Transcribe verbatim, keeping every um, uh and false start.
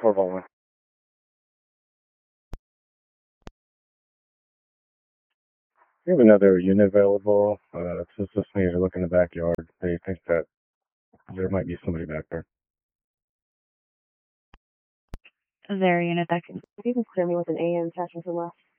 four one one. We have another unit available. Uh, it's just listening to look in the backyard. They think that there might be somebody back there. Is there a unit that can... If you can clear me with an A M attachment from left.